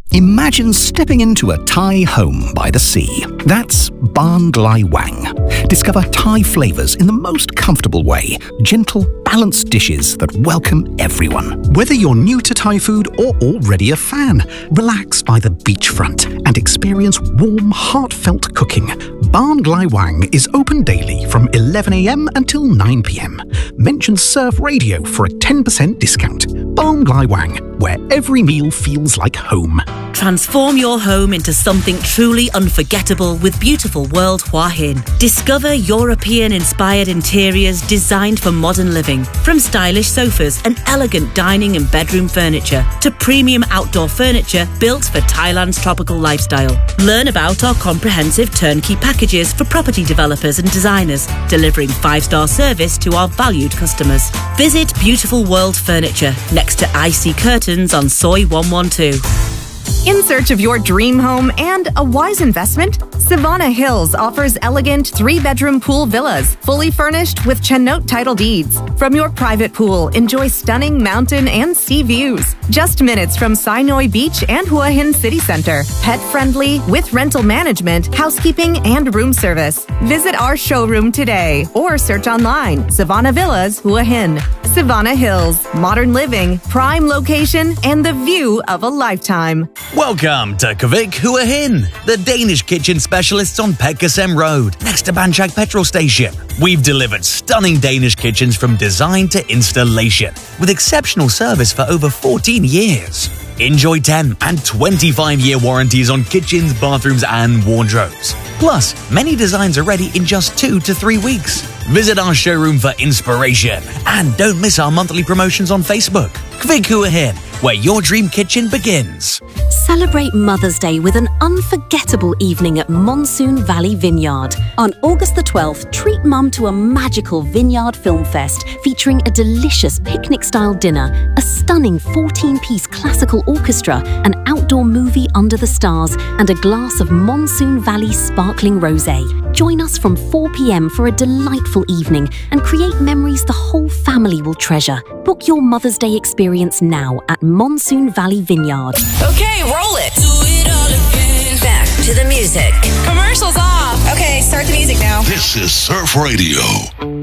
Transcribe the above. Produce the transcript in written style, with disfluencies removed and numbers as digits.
Imagine stepping into a Thai home by the sea. That's Ban Glai Wang. Discover Thai flavors in the most comfortable way. Gentle, balanced dishes that welcome everyone. Whether you're new to Thai food or already a fan, relax by the beachfront and experience warm, heartfelt cooking. Ban Glai Wang is open daily from 11 a.m. until 9 p.m. Mention Surf Radio for a 10% discount. Ban Glai Wang, where every meal feels like home. Transform your home into something truly unforgettable with Beautiful World Hua Hin. Discover European-inspired interiors designed for modern living. From stylish sofas and elegant dining and bedroom furniture to premium outdoor furniture built for Thailand's tropical lifestyle. Learn about our comprehensive turnkey packages for property developers and designers, delivering 5-star service to our valued customers. Visit Beautiful World Furniture next to IC Curtains on Soi 112. In search of your dream home and a wise investment? Savannah Hills offers elegant 3-bedroom pool villas, fully furnished with Chennote title deeds. From your private pool, enjoy stunning mountain and sea views. Just minutes from Sinoi Beach and Hua Hin City Center. Pet-friendly, with rental management, housekeeping, and room service. Visit our showroom today or search online, Savannah Villas, Hua Hin. Savannah Hills, modern living, prime location, and the view of a lifetime. Welcome to Kvik Hua Hin, the Danish kitchen specialists on Petgasem Road, next to Banchak petrol station. We've delivered stunning Danish kitchens from design to installation, with exceptional service for over 14 years. Enjoy 10 and 25-year warranties on kitchens, bathrooms, and wardrobes. Plus, many designs are ready in just 2 to 3 weeks. Visit our showroom for inspiration, and don't miss our monthly promotions on Facebook. Kvik Hua Hin, where your dream kitchen begins. Celebrate Mother's Day with an unforgettable evening at Monsoon Valley Vineyard. On August the 12th, treat Mum to a magical Vineyard Film Fest featuring a delicious picnic-style dinner, a stunning 14-piece classical orchestra, an outdoor movie under the stars, and a glass of Monsoon Valley sparkling rosé. Join us from 4 p.m. for a delightful evening and create memories the whole family will treasure. Book your Mother's Day experience now at Monsoon Valley Vineyard. Okay, roll it. Do it all again. Back to the music. Commercials off. Okay, start the music now. This is Surf Radio.